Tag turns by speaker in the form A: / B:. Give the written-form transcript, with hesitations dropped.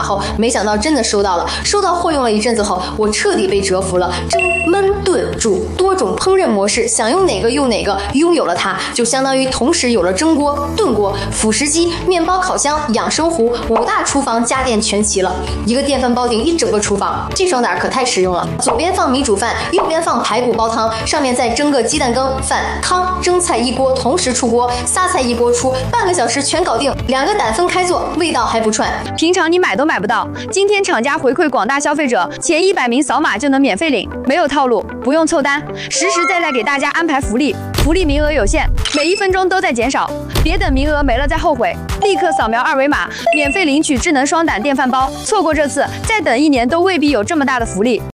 A: 后，没想到真的收到了。收到货用了一阵子后，我彻底被折服了。蒸、焖、炖、煮多种烹饪模式，想用哪个用哪个。拥有了它，就相当于同时有了蒸锅、炖锅、辅食机、面包烤箱、养生壶，5大厨房家电全齐了。一个电饭煲顶一整个厨房，这双胆可太实用了。左边放米煮饭，右边放排骨煲汤，上面再蒸个鸡蛋羹、饭、汤、蒸菜一锅同时出锅，撒菜一锅出，半个小时全搞定。2个胆分开做，味道还不串。
B: 平常你买都买不到，今天厂家回馈广大消费者，前100名扫码就能免费领，没有套路，不用凑单，实实在在给大家安排福利。福利名额有限，每1分钟都在减少，别等名额没了再后悔，立刻扫描2维码，免费领取智能双胆电饭煲。错过这次，再等1年都未必有这么大的福利。